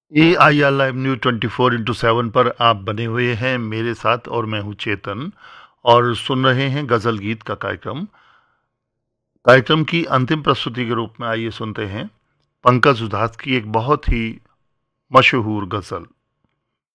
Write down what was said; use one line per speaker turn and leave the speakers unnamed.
AIR live news 24x7 पर आप बने हुए हैं मेरे साथ और मैं हूं चेतन और सुन रहे हैं गजल गीत का कार्यक्रम की अंतिम प्रस्तुति के रूप में आइए सुनते हैं पंकज उधास की एक बहुत ही मशहूर गजल।